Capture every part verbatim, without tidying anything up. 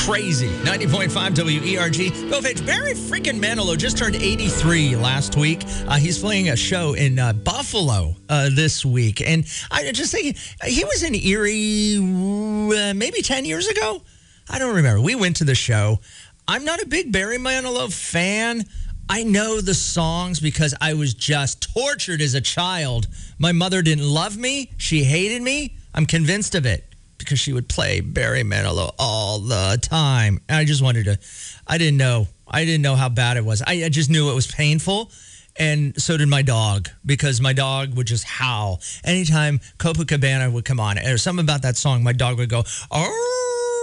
Crazy. ninety point five W E R G. Go Fitch. Barry freaking Manilow just turned eighty-three last week. Uh, he's playing a show in uh, Buffalo uh, this week. And I just think he was in Erie uh, maybe ten years ago. I don't remember. We went to the show. I'm not a big Barry Manilow fan. I know the songs because I was just tortured as a child. My mother didn't love me. She hated me. I'm convinced of it because she would play Barry Manilow all the time. And I just wanted to, I didn't know. I didn't know how bad it was. I, I just knew it was painful. And so did my dog because my dog would just howl. Anytime Copacabana would come on, or something about that song, my dog would go, oh,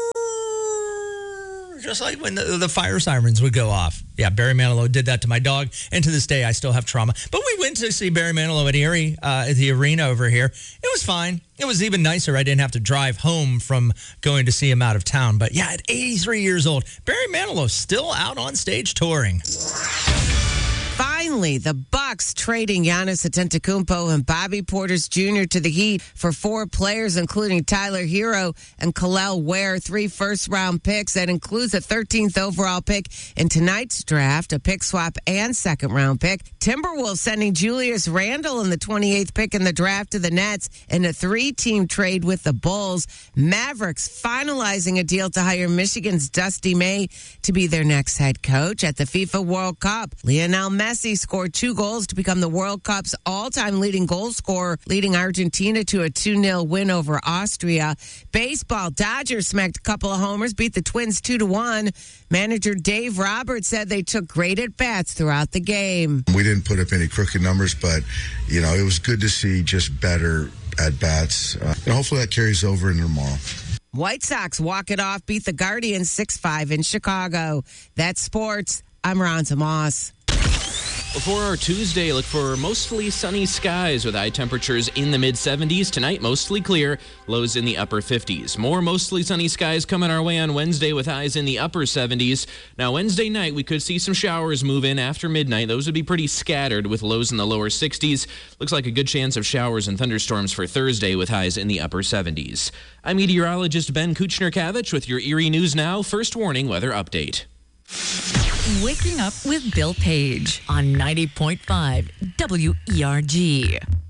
just like when the, the fire sirens would go off. Yeah, Barry Manilow did that to my dog, and to this day, I still have trauma. But we went to see Barry Manilow at Erie, uh, at the arena over here. It was fine. It was even nicer. I didn't have to drive home from going to see him out of town. But yeah, at eighty-three years old, Barry Manilow still out on stage touring. Finally, the Bucks trading Giannis Antetokounmpo and Bobby Portis Junior to the Heat for four players, including Tyler Hero and Kel'el Ware, three first-round picks. That includes a thirteenth overall pick in tonight's draft, a pick swap, and second-round pick. Timberwolves sending Julius Randle and the twenty-eighth pick in the draft to the Nets in a three-team trade with the Bulls. Mavericks finalizing a deal to hire Michigan's Dusty May to be their next head coach. At the FIFA World Cup, Lionel Messi scored two goals to become the World Cup's all-time leading goal scorer, leading Argentina to a two nil win over Austria. Baseball, Dodgers smacked a couple of homers, beat the Twins two to one. Manager Dave Roberts said they took great at-bats throughout the game. We didn't put up any crooked numbers, but, you know, it was good to see just better at-bats. Uh, and hopefully that carries over into tomorrow. White Sox walk it off, beat the Guardians six five in Chicago. That's sports. I'm Ronza Moss. For our Tuesday, look for mostly sunny skies with high temperatures in the mid seventies. Tonight, mostly clear, lows in the upper fifties. More mostly sunny skies coming our way on Wednesday with highs in the upper seventies. Now, Wednesday night, we could see some showers move in after midnight. Those would be pretty scattered with lows in the lower sixties. Looks like a good chance of showers and thunderstorms for Thursday with highs in the upper seventies. I'm meteorologist Ben Kuchner-Kavich with your Erie News Now First Warning Weather Update. Waking up with Bill Page on ninety point five W E R G.